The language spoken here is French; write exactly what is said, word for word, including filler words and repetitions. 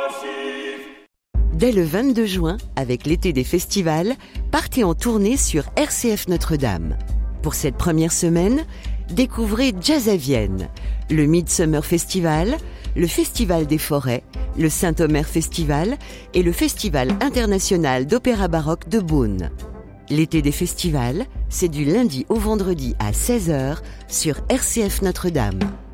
Dès le vingt-deux juin, avec l'été des festivals, partez en tournée sur R C F Notre-Dame. Pour cette première semaine, découvrez Jazz à Vienne, le Midsummer Festival, le Festival des Forêts, le Saint-Omer Festival et le Festival international d'opéra baroque de Beaune. L'été des festivals, c'est du lundi au vendredi à seize heures sur R C F Notre-Dame.